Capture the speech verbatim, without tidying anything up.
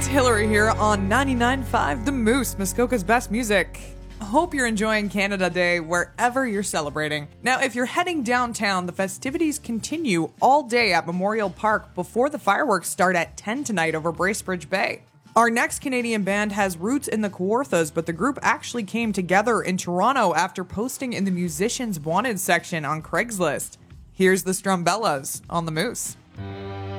it's Hillary here on ninety-nine point five The Moose, Muskoka's best music. Hope you're enjoying Canada Day wherever you're celebrating. Now, if you're heading downtown, the festivities continue all day at Memorial Park before the fireworks start at ten tonight over Bracebridge Bay. Our next Canadian band has roots in the Kawarthas, but the group actually came together in Toronto after posting in the Musicians Wanted section on Craigslist. Here's the Strumbellas on The Moose.